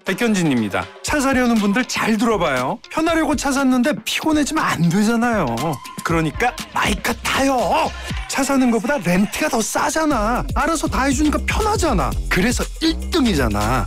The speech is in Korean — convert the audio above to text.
백현진입니다. 차 사려는 분들 잘 들어봐요. 편하려고 차 샀는데 피곤해지면 안 되잖아요. 그러니까 마이카 타요. 차 사는 것보다 렌트가 더 싸잖아. 알아서 다 해주니까 편하잖아. 그래서 1등이잖아.